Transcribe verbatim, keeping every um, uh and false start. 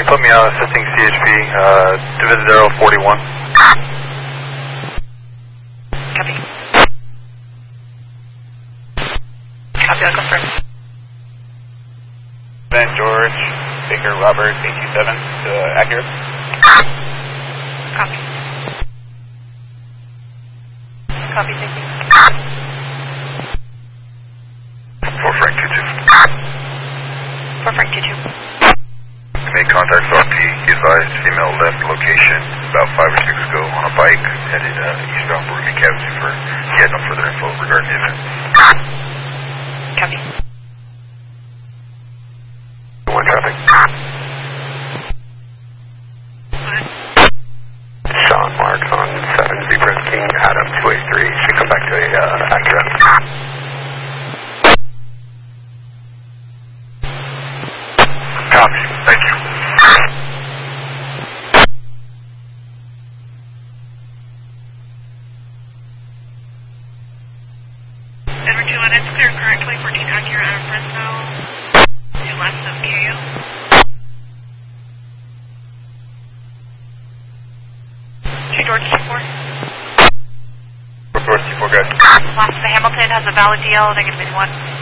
put me on assisting C H P, uh, Divisadero forty-one. Copy. Copy, I'll confirm. Ben George, Baker Robert, eight two seven, uh, accurate. Copy. Copy, thank you. For Frank two two. For Frank two two. Made contact with R P. He advised female left location about five or six ago on a bike headed uh, eastbound Barumi Cavity for. He had no further info regarding the event. Copy. One traffic. Sean Mark on seven Zebra King Adam two eight three. Should come back to a uh, accurate. Copy. Thank you. Denver two one, it's clear current twenty fourteen Acura out of Fresno. Two left of K O. Two George two four. George two four, guys. Last of the Hamilton has a valid D L, negative one.